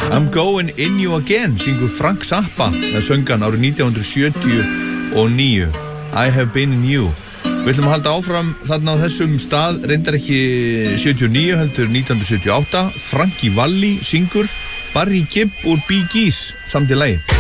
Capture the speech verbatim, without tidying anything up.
I'm going in you again, syngur Frank Zappa, það söngan árið nítján hundruð sjötíu og níu. I have been in you. Við ætlum að halda áfram þarna á þessum stað, reyndar ekki sjötíu og níu, heldur nítján hundruð sjötíu og átta. Frankie Valli syngur Barry Gibb úr Bee Gees, samt í lagi.